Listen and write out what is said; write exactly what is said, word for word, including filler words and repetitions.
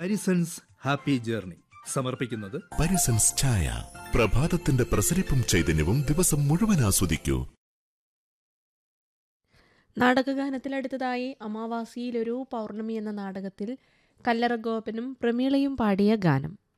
Parisons happy journey സമർപ്പിക്കുന്നത് പരിസൻസ് ചായ. പ്രഭാതത്തിന്റെ പ്രസരിപ്പും ചൈതന്യവും ദിവസം മുഴുവൻ ആസ്വദിക്കൂ. നാടകഗാനത്തിൽ അടുത്തതായി അമാവാസിയിലൊരു പൗർണമി എന്ന നാടകത്തിൽ കല്ലറ ഗോപനും പ്രമീളയും പാടിയ ഗാനം.